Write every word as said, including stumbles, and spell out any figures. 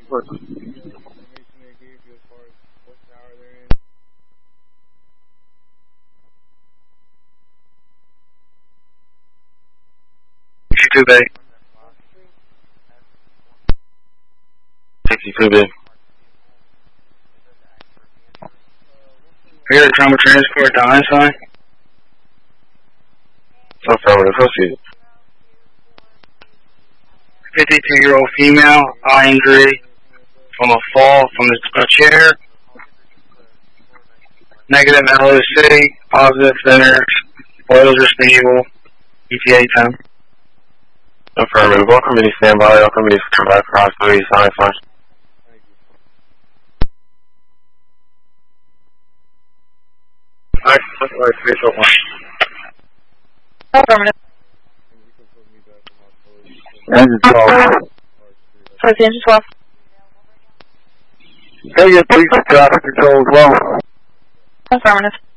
sixty-two Bay. sixty-two Bay. We got a trauma transport to Einstein. So affirmative, proceed. fifty-two-year-old female, eye injury from a fall from the chair. Negative L O C, positive thinners, boils are stable, E T A ten. Affirmative. All committee standby. All committees come back across the east side. Fine. Affirmative. Engine twelve. First engine twelve. Can I get police traffic control as well? Affirmative.